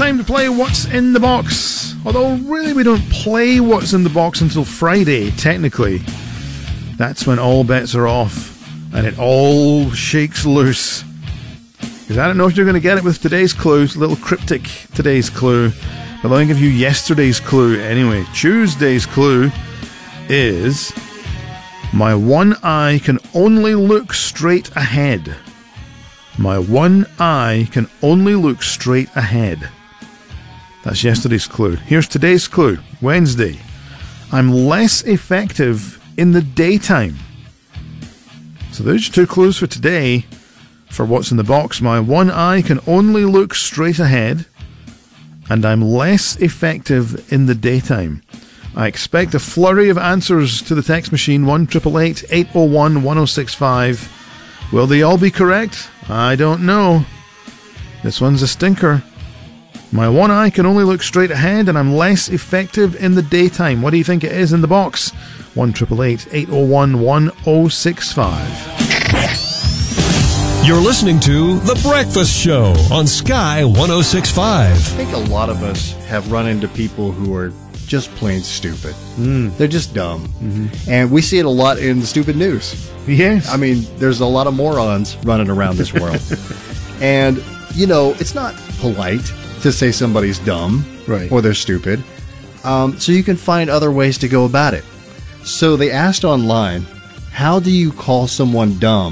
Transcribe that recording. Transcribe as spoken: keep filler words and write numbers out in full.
time to play What's in the Box. Although, really, we don't play What's in the Box until Friday, technically. That's when all bets are off, and it all shakes loose. Because I don't know if you're going to get it with today's clue. It's a little cryptic, today's clue. But let me give you yesterday's clue anyway. Tuesday's clue is... My one eye can only look straight ahead. My one eye can only look straight ahead. That's yesterday's clue. Here's today's clue. Wednesday. I'm less effective in the daytime. So there's your two clues for today. For What's in the Box. My one eye can only look straight ahead. And I'm less effective in the daytime. I expect a flurry of answers to the text machine. one eight eight eight, eight oh one, one oh six five. Will they all be correct? I don't know. This one's a stinker. My one eye can only look straight ahead, and I'm less effective in the daytime. What do you think it is in the box? one eight eight eight, eight oh one, one oh six five. You're listening to The Breakfast Show on Sky one oh six point five. I think a lot of us have run into people who are just plain stupid. Mm. They're just dumb. Mm-hmm. And we see it a lot in the stupid news. Yes. I mean, there's a lot of morons running around this world. And, you know, it's not polite to say somebody's dumb, right, or they're stupid. Um, so you can find other ways to go about it. So they asked online, how do you call someone dumb